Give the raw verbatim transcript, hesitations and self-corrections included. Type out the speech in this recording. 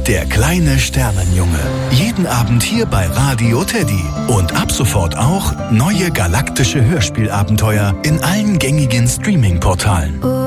Der kleine Sternenjunge. Jeden Abend hier bei Radio Teddy. Und ab sofort auch neue galaktische Hörspielabenteuer in allen gängigen Streaming-Portalen.